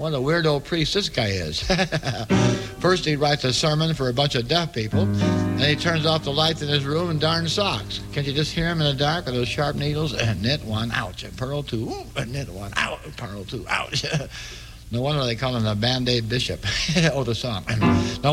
What a weirdo priest this guy is. First he writes a sermon for a bunch of deaf people, and he turns off the lights in his room and darns socks. Can't you just hear him in the dark with those sharp needles? Knit one, ouch, and purl two, knit one, ouch, purl two, ouch. No wonder they call him the Band-Aid Bishop. Oh, the song. No